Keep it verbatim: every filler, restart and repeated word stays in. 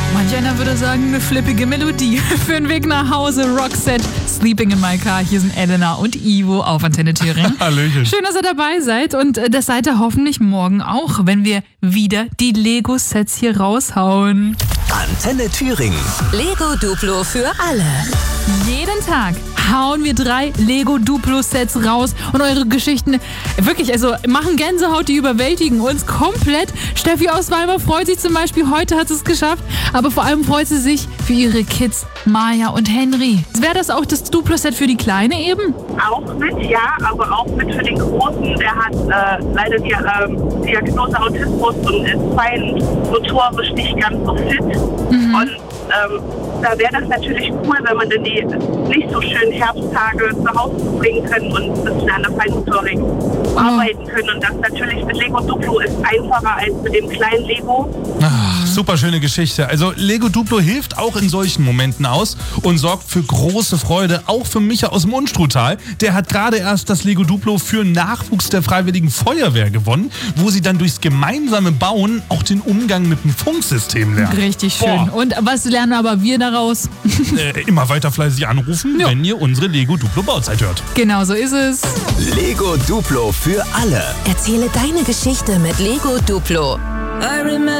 Manch einer würde sagen, eine flippige Melodie. Für den Weg nach Hause, Roxette, Sleeping in My Car. Hier sind Elena und Ivo auf Antenne Thüringen. Hallöchen. Schön, dass ihr dabei seid und das seid ihr hoffentlich morgen auch, wenn wir wieder die Lego-Sets hier raushauen. Antenne Thüringen. Lego Duplo für alle. Jeden Tag hauen wir drei Lego-Duplo-Sets raus und eure Geschichten wirklich, also machen Gänsehaut, die überwältigen uns komplett. Steffi aus Weimar freut sich zum Beispiel, heute hat sie es geschafft, aber vor allem freut sie sich für ihre Kids Maja und Henry. Wäre das auch das Duplo-Set für die Kleine eben? Auch mit, ja, aber auch mit für den Großen. Der hat äh, leider die ähm, Diagnose Autismus und ist fein motorisch nicht ganz so fit. Mhm. Und ähm, da wäre das natürlich cool, wenn man dann die nicht so schönen Herbsttage zu Hause bringen können und ein bisschen an der Feinmotorik oh. arbeiten können. Und das natürlich mit Lego Duplo ist einfacher als mit dem kleinen Lego. Ach, super schöne Geschichte. Also Lego Duplo hilft auch in solchen Momenten aus und sorgt für große Freude, auch für Micha aus dem Unstruttal. Der hat gerade erst das Lego Duplo für Nachwuchs der Freiwilligen Feuerwehr gewonnen, wo sie dann durchs gemeinsame Bauen auch den Umgang mit dem Funksystem lernen. Richtig schön. Boah. Und was lernen aber wir daraus? Äh, immer weiter fleißig anrufen, ja. wenn ihr unsere Lego Duplo Bauzeit hört. Genau so ist es. Lego Duplo für alle. Erzähle deine Geschichte mit Lego Duplo.